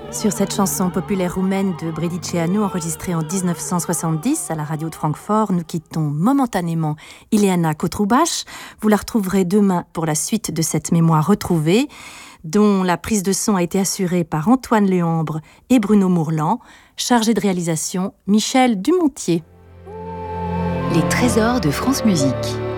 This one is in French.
Sur cette chanson populaire roumaine de Brediceanu, enregistrée en 1970 à la radio de Francfort, nous quittons momentanément Ileana Cotrubaș. Vous la retrouverez demain pour la suite de cette mémoire retrouvée, dont la prise de son a été assurée par Antoine Léambre et Bruno Mourlan, chargé de réalisation Michel Dumontier. Les trésors de France Musique.